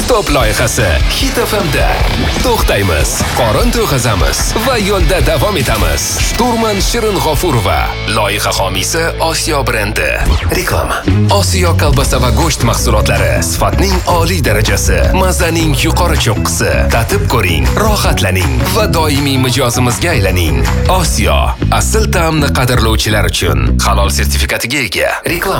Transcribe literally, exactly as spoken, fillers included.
Top loyihasi Hit F M da. To'xtaymiz, qorin to'yg'azamiz va yo'lda davom etamiz. Shturman Shirin G'ofurova, loyiha homiysi Osiyo brendi. Reklama. Osiyo kolbasa va go'sht mahsulotlari sifatning oliy darajasi, mazaning yuqori cho'qqisi. Tatib ko'ring, rohatlaning va doimiy mijozimizga aylaning. Osiyo asl ta'mni qadrlovchilar uchun halol sertifikatiga ega. Reklama.